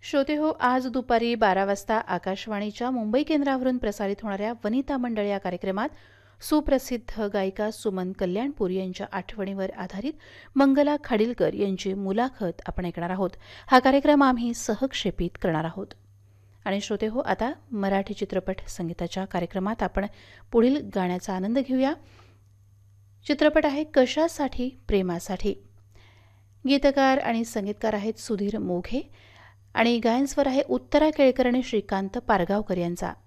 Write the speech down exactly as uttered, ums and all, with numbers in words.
श्रोते हो, आज दुपारी बारा वाजता आकाशवाणीच्या मुंबई केंद्रावरून प्रसारित होणाऱ्या वनिता मंडळ या कार्यक्रमात सुप्रसिद्ध गायिका सुमन कल्याणपूर यांच्या आठवणीवर आधारित मंगला खाडिलकर यांची मुलाखत आपण ऐकणार आहोत. हा कार्यक्रम आम्ही सहक्षेपित करणार आहोत. आणि श्रोते हो, आता मराठी चित्रपट संगीताच्या कार्यक्रमात आपण पुढील गाण्याचा आनंद घेऊया. चित्रपट आहे कशासाठी प्रेमासाठी. गीतकार आणि संगीतकार आहेत सुधीर मोघे आणि गायनस्वर आहे उत्तरा केळकर आणि श्रीकांत पारगावकर यांचा.